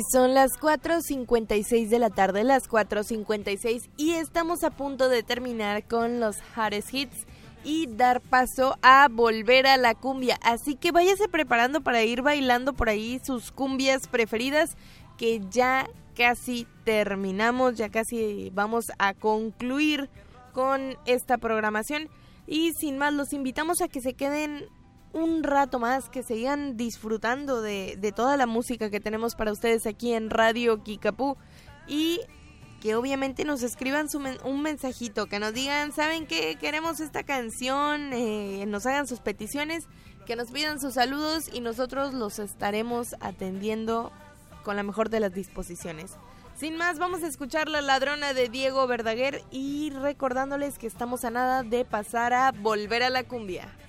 Son las 4:56 de la tarde, las 4:56, y estamos a punto de terminar con los hottest hits y dar paso a volver a la cumbia. Así que váyase preparando para ir bailando por ahí sus cumbias preferidas, que ya casi terminamos, ya casi vamos a concluir con esta programación. Y sin más, los invitamos a que se queden un rato más, que sigan disfrutando de toda la música que tenemos para ustedes aquí en Radio Kickapoo, y que obviamente nos escriban un mensajito, que nos digan, ¿saben qué? Queremos esta canción, nos hagan sus peticiones, que nos pidan sus saludos y nosotros los estaremos atendiendo con la mejor de las disposiciones. Sin más, vamos a escuchar La Ladrona de Diego Verdaguer, y recordándoles que estamos a nada de pasar a Volver a la Cumbia.